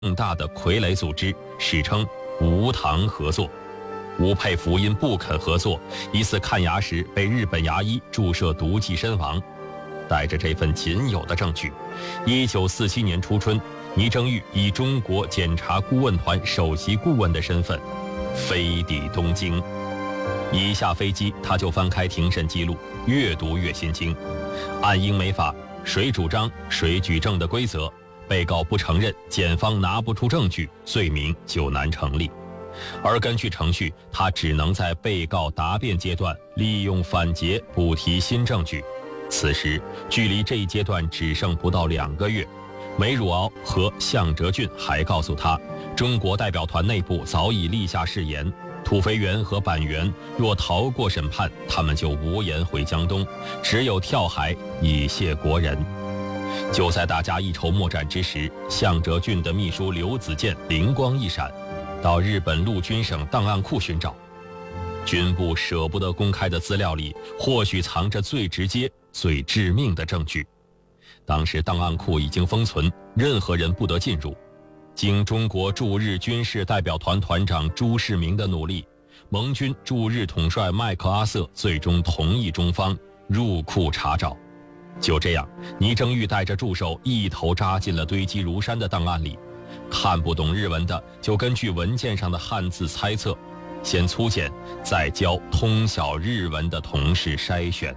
更大的傀儡组织，史称吴唐合作。吴佩孚因不肯合作，疑似看牙时被日本牙医注射毒剂身亡。带着这份仅有的证据，1947年初春，倪正玉以中国检察顾问团首席顾问的身份飞抵东京。一下飞机，他就翻开庭审记录，越读越心惊。按英美法谁主张谁举证的规则，被告不承认，检方拿不出证据，罪名就难成立。而根据程序，他只能在被告答辩阶段利用反诘补提新证据。此时距离这一阶段只剩不到2个月，梅汝敖和项哲俊还告诉他，中国代表团内部早已立下誓言，土肥原和板垣若逃过审判，他们就无颜回江东，只有跳海以谢国人。就在大家一筹莫展之时，项哲俊的秘书刘子健灵光一闪，到日本陆军省档案库寻找。军部舍不得公开的资料里，或许藏着最直接、最致命的证据。当时档案库已经封存，任何人不得进入。经中国驻日军事代表团团长朱世民的努力，盟军驻日统帅麦克阿瑟最终同意中方入库查找。就这样，倪正玉带着助手一头扎进了堆积如山的档案里。看不懂日文的，就根据文件上的汉字猜测，先粗简，再教通晓日文的同事筛选。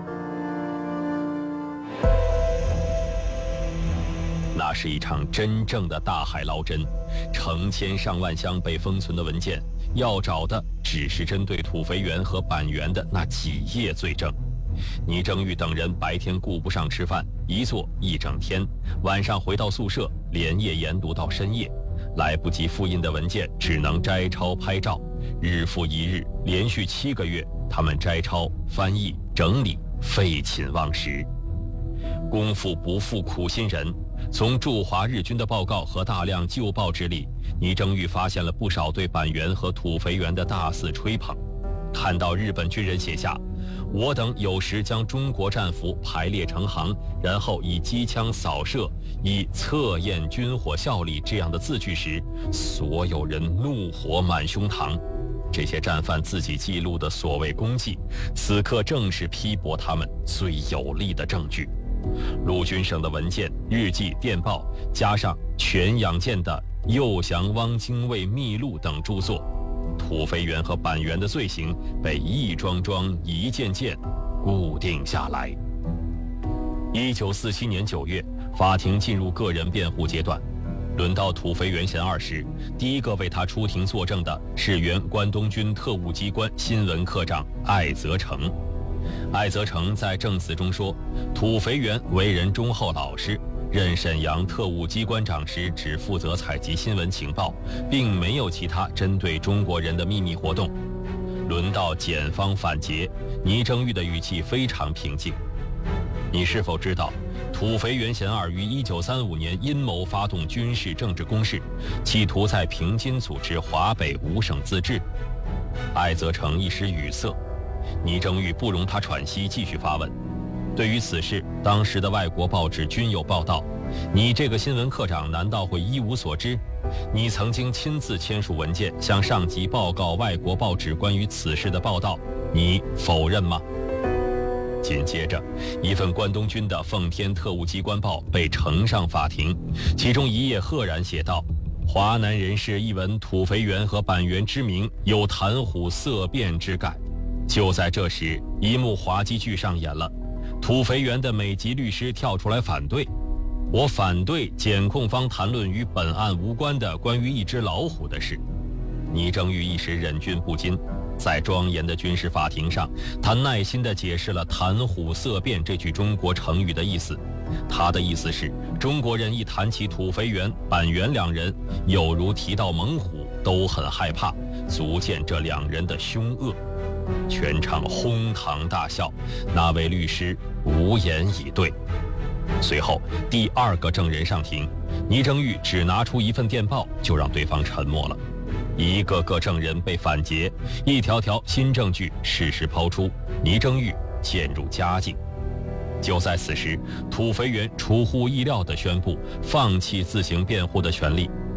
那是一场真正的大海捞针，成千上万箱被封存的文件，要找的只是针对土肥原和板垣的那几页罪证。倪正玉等人白天顾不上吃饭，一坐一整天，晚上回到宿舍，连夜研读到深夜。来不及复印的文件只能摘抄拍照，日复一日，连续7个月，他们摘抄、翻译、整理，废寝忘食。功夫不负苦心人，从驻华日军的报告和大量旧报纸里，倪正玉发现了不少对板垣和土肥原的大肆吹捧。看到日本军人写下“我等有时将中国战俘排列成行，然后以机枪扫射，以测验军火效力”这样的字句时，所有人怒火满胸膛。这些战犯自己记录的所谓功绩，此刻正是批驳他们最有力的证据。陆军省的文件、日记、电报，加上全养健的《诱降汪精卫秘录》等著作，土肥原和板垣的罪行被一桩桩、一件件固定下来。1947年9月，法庭进入个人辩护阶段。轮到土肥原贤二时，第一个为他出庭作证的是原关东军特务机关新闻科长艾泽成。艾泽成在证词中说，土肥原为人忠厚老实，任沈阳特务机关长时只负责采集新闻情报，并没有其他针对中国人的秘密活动。轮到检方反诘，倪正玉的语气非常平静。你是否知道，土肥原贤二于1935年阴谋发动军事政治攻势，企图在平津组织华北5省自治？艾泽成一时语塞，倪正玉不容他喘息，继续发问。对于此事，当时的外国报纸均有报道，你这个新闻科长难道会一无所知？你曾经亲自签署文件向上级报告外国报纸关于此事的报道，你否认吗？紧接着，一份关东军的《奉天特务机关报》被呈上法庭，其中一页赫然写道：华南人士一闻土肥原和板垣之名，有谈虎色变之感。就在这时，一幕滑稽剧上演了。土肥原的美籍律师跳出来反对，我反对检控方谈论与本案无关的关于一只老虎的事。倪正玉一时忍俊不禁，在庄严的军事法庭上，他耐心地解释了谈虎色变这句中国成语的意思。他的意思是，中国人一谈起土肥原、板垣2人，有如提到猛虎，都很害怕，足见这2人的凶恶。全场哄堂大笑，那位律师无言以对。随后第2个证人上庭，倪正玉只拿出一份电报，就让对方沉默了。一个个证人被反诘，一条条新证据适时抛出，倪正玉渐入佳境。就在此时，土肥原出乎意料地宣布放弃自行辩护的权利，